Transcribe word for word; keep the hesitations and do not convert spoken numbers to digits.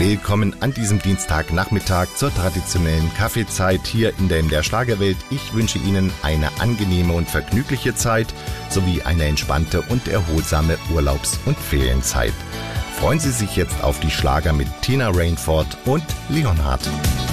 Willkommen an diesem Dienstagnachmittag zur traditionellen Kaffeezeit hier in der M D R Schlagerwelt. Ich wünsche Ihnen eine angenehme und vergnügliche Zeit sowie eine entspannte und erholsame Urlaubs- und Ferienzeit. Freuen Sie sich jetzt auf die Schlager mit Tina Rainford und Leonhard.